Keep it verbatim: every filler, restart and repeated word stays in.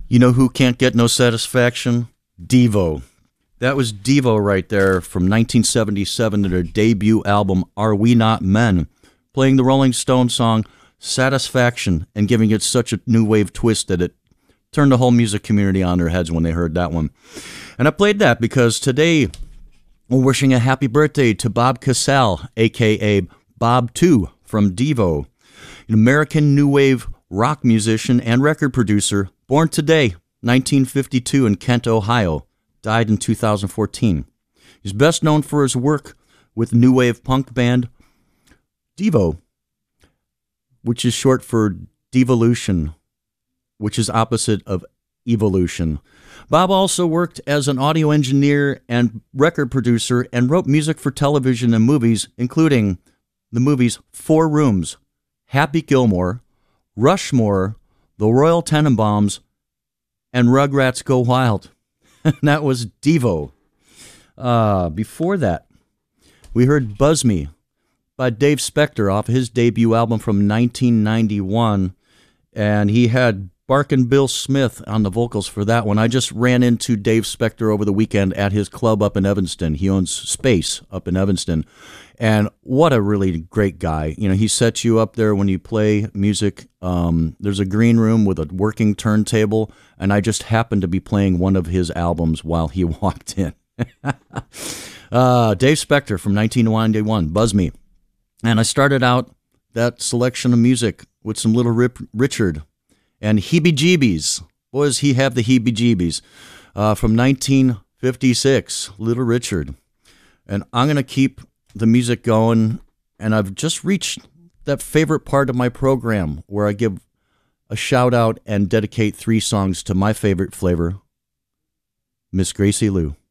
You know who can't get no satisfaction? Devo. That was Devo right there from nineteen seventy-seven to their debut album, Are We Not Men, playing the Rolling Stones song Satisfaction and giving it such a new wave twist that it turned the whole music community on their heads when they heard that one. And I played that because today we're wishing a happy birthday to Bob Casale, a k a. Bob two from Devo, an American new wave rock musician and record producer, born today, nineteen fifty-two in Kent, Ohio, died in two thousand fourteen. He's best known for his work with new wave punk band Devo, which is short for devolution, which is opposite of evolution. Bob also worked as an audio engineer and record producer and wrote music for television and movies, including the movies Four Rooms, Happy Gilmore, Rushmore, The Royal Tenenbaums, and Rugrats Go Wild. That was Devo. Uh, before that, we heard Buzz Me by Dave Spector off his debut album from nineteen ninety-one, and he had Barkin' Bill Smith on the vocals for that one. I just ran into Dave Spector over the weekend at his club up in Evanston. He owns Space up in Evanston, and what a really great guy. You know, he sets you up there when you play music. Um, there's a green room with a working turntable, and I just happened to be playing one of his albums while he walked in. uh, Dave Spector from nineteen ninety-one, Buzz Me. And I started out that selection of music with some Little Rip Richard and Heebie-Jeebies. Boy, does he have the heebie-jeebies. Uh, from nineteen fifty-six, Little Richard. And I'm going to keep the music going, and I've just reached that favorite part of my program where I give a shout-out and dedicate three songs to my favorite flavor, Miss Gracie Lou.